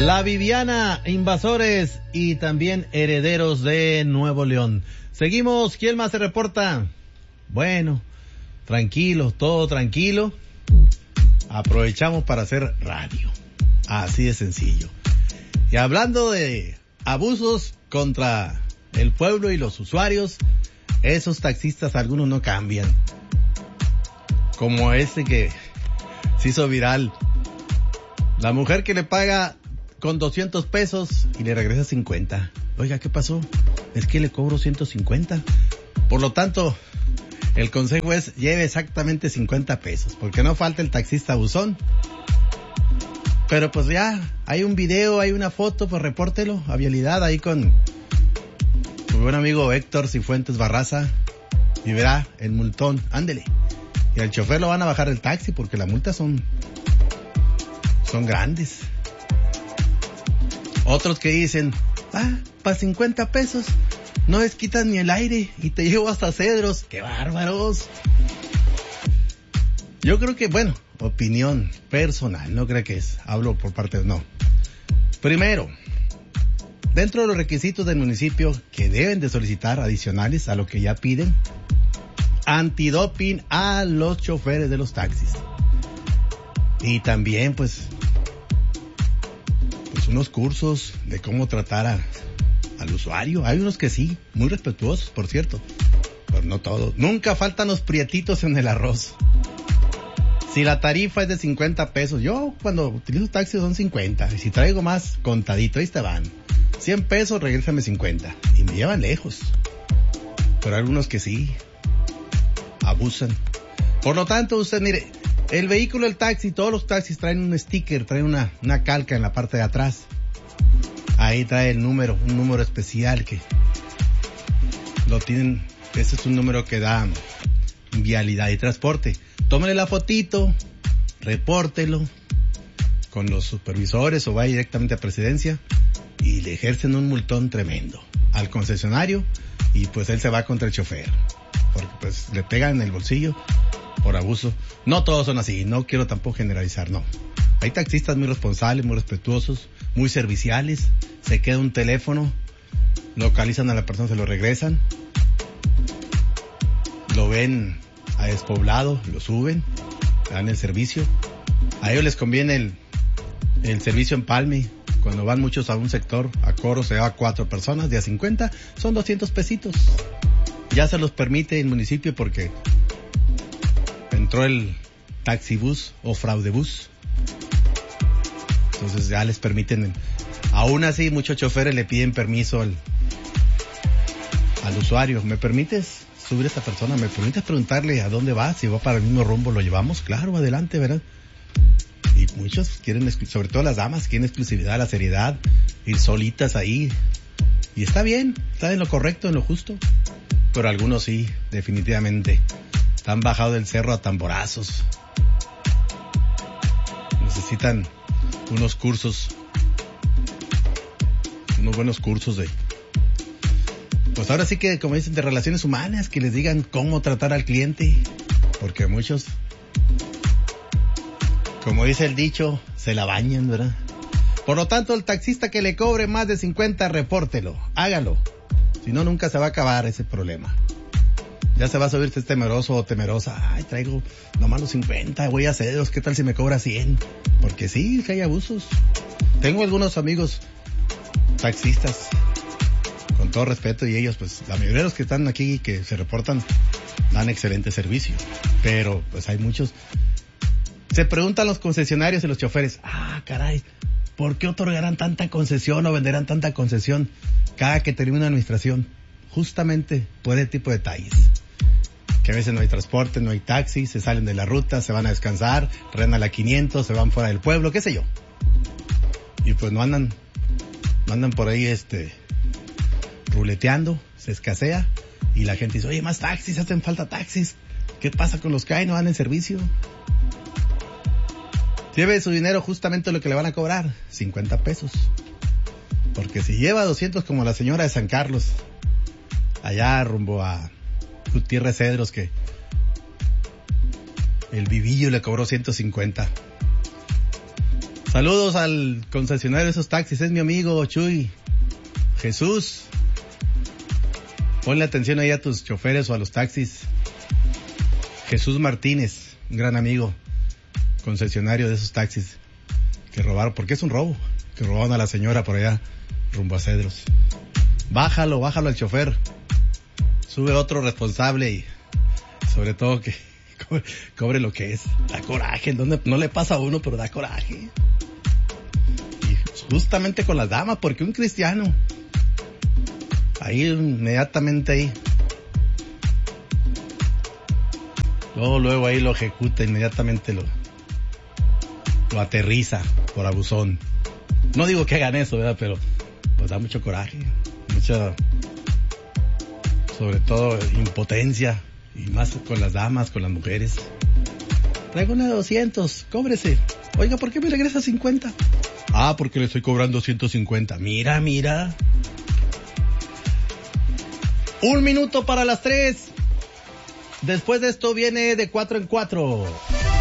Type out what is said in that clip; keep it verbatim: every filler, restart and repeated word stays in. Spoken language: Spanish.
La Viviana, Invasores y también Herederos de Nuevo León. Seguimos, ¿quién más se reporta? Bueno, tranquilo, todo tranquilo. Aprovechamos para hacer radio. Así de sencillo. Y hablando de abusos contra el pueblo y los usuarios, esos taxistas algunos no cambian. Como este que se hizo viral. La mujer que le paga con doscientos pesos y le regresa cincuenta. Oiga, ¿qué pasó? Es que le cobro ciento cincuenta. Por lo tanto, el consejo es lleve exactamente cincuenta pesos, porque no falta el taxista abusón. Pero pues ya, hay un video, hay una foto, pues repórtelo a Vialidad ahí con mi buen amigo Héctor Cifuentes Barraza y verá el multón, ándele. Y al chofer lo van a bajar del taxi porque las multas son, son grandes. Otros que dicen, ah, para cincuenta pesos no desquitas ni el aire y te llevo hasta Cedros. ¡Qué bárbaros! Yo creo que, bueno, opinión personal, no creo que es, hablo por parte de, no. Primero, dentro de los requisitos del municipio que deben de solicitar adicionales a lo que ya piden, antidoping a los choferes de los taxis. Y también, pues, pues unos cursos de cómo tratar a, al usuario. Hay unos que sí, muy respetuosos, por cierto, pero no todos. Nunca faltan los prietitos en el arroz. Si la tarifa es de cincuenta pesos, yo cuando utilizo taxi son cincuenta. Y si traigo más, contadito, ahí te van. cien pesos, regrésame cincuenta. Y me llevan lejos. Pero hay algunos que sí abusan. Por lo tanto, usted mire, el vehículo del taxi, todos los taxis traen un sticker, traen una, una calca en la parte de atrás. Ahí trae el número, un número especial que lo tienen. Ese es un número que da Vialidad y Transporte. Tómale la fotito, repórtelo con los supervisores o vaya directamente a Presidencia y le ejercen un multón tremendo al concesionario y pues él se va contra el chofer. Porque pues le pegan en el bolsillo por abuso. No todos son así, no quiero tampoco generalizar, no. Hay taxistas muy responsables, muy respetuosos, muy serviciales. Se queda un teléfono, localizan a la persona, se lo regresan. Lo ven a despoblado, lo suben, dan el servicio. A ellos les conviene el, el servicio empalme. Cuando van muchos a un sector, a Coro se va a cuatro personas, de a cincuenta, son doscientos pesitos. Ya se los permite el municipio porque entró el taxibús o fraudebús. Entonces ya les permiten. Aún así, muchos choferes le piden permiso al, al usuario. ¿Me permites subir a esta persona? ¿Me permites preguntarle a dónde va? Si va para el mismo rumbo, ¿lo llevamos? Claro, adelante, ¿verdad? Y muchos quieren, sobre todo las damas, quieren exclusividad, la seriedad, ir solitas ahí. Y está bien, está en lo correcto, en lo justo. Pero algunos sí, definitivamente, están bajados del cerro a tamborazos. Necesitan unos cursos, unos buenos cursos de, pues ahora sí que, como dicen, de relaciones humanas, que les digan cómo tratar al cliente, porque muchos, como dice el dicho, se la bañan, ¿verdad? Por lo tanto, el taxista que le cobre más de cincuenta, repórtelo, hágalo. Si no, nunca se va a acabar ese problema. Ya se va a subir este temeroso o temerosa. Ay, traigo nomás los cincuenta, voy a Cedros, ¿qué tal si me cobra cien? Porque sí, que hay abusos. Tengo algunos amigos taxistas, con todo respeto, y ellos, pues, la mayoría de los que están aquí, que se reportan, dan excelente servicio. Pero, pues, hay muchos. Se preguntan los concesionarios y los choferes, ah, caray, ¿por qué otorgarán tanta concesión o venderán tanta concesión cada que termina una administración? Justamente por ese tipo de detalles. Que a veces no hay transporte, no hay taxi, se salen de la ruta, se van a descansar, rentan la quinientos, se van fuera del pueblo, qué sé yo. Y pues no andan, no andan por ahí, este, ruleteando, se escasea, y la gente dice, oye, más taxis, hacen falta taxis. ¿Qué pasa con los que hay? No dan el servicio. Lleve su dinero justamente lo que le van a cobrar, cincuenta pesos. Porque si lleva doscientos como la señora de San Carlos, allá rumbo a Gutiérrez Cedros, que el vivillo le cobró ciento cincuenta. Saludos al concesionario de esos taxis, es mi amigo Chuy. Jesús. Ponle atención ahí a tus choferes o a los taxis. Jesús Martínez, un gran amigo, concesionario de esos taxis que robaron, porque es un robo, que robaron a la señora por allá, rumbo a Cedros. Bájalo, bájalo al chofer. Sube otro responsable y sobre todo que cobre, cobre lo que es. Da coraje, ¿dónde? No le pasa a uno, pero da coraje. Y justamente con las damas, porque un cristiano, ahí inmediatamente ahí, luego, luego ahí lo ejecuta, inmediatamente lo, lo aterriza por abusón. No digo que hagan eso, ¿verdad? Pero pues da mucho coraje, mucha, sobre todo impotencia, y más con las damas, con las mujeres. Traigo una de doscientos, cóbrese. Oiga, ¿por qué me regresa cincuenta? Ah, porque le estoy cobrando ciento cincuenta. Mira, mira. Un minuto para las tres. Después de esto viene de cuatro en cuatro.